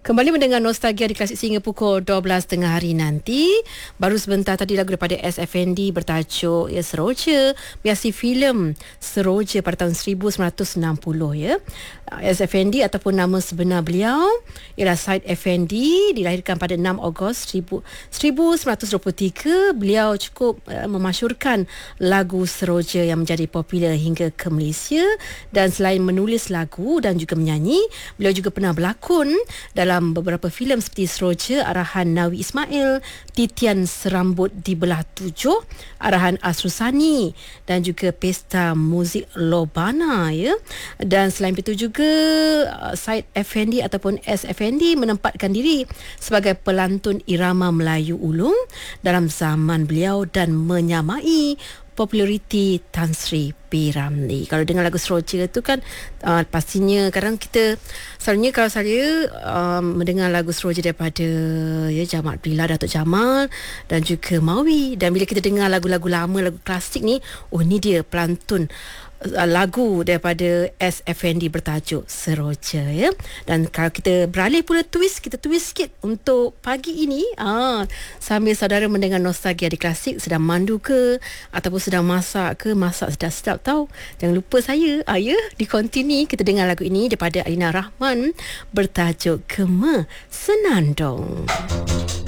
Kembali mendengar Nostalgia di Klasik sehingga pukul 12 tengah hari nanti. Baru sebentar tadi lagu daripada S.Effendi bertajuk Seroja, biasa filem Seroja pada tahun 1960 ya. S.Effendi ataupun nama sebenar beliau ialah Syed Effendi, dilahirkan pada 6 Ogos 1923. Beliau cukup memasyurkan lagu Seroja yang menjadi popular hingga ke Malaysia, dan selain menulis lagu dan juga menyanyi, beliau juga pernah berlakon dalam beberapa filem seperti Seroja arahan Nawi Ismail, Titian Serambut di Belah Tujuh arahan Asrusani, dan juga Pesta Muzik Lobana ya. Dan selain itu juga Syed Effendi ataupun S. Effendi menempatkan diri sebagai pelantun irama Melayu ulung dalam zaman beliau dan menyamai populariti Tan Sri P. Ramlee. Kalau dengar lagu Seroja tu kan pastinya kadang kita, selalunya kalau saya mendengar lagu Seroja daripada Jamal Abdillah, Datuk Jamal dan juga Mawi, dan bila kita dengar lagu-lagu lama, lagu klasik ni, oh ni dia pelantun lagu daripada S. Effendi bertajuk Seroja ya. Dan kalau kita beralih pula kita twist sikit untuk pagi ini, sambil saudara mendengar Nostalgia di Klasik, sedang mandu ke ataupun sedang masak sedap tahu, jangan lupa saya di continue kita dengar lagu ini daripada Alina Rahman bertajuk Kema Senandung.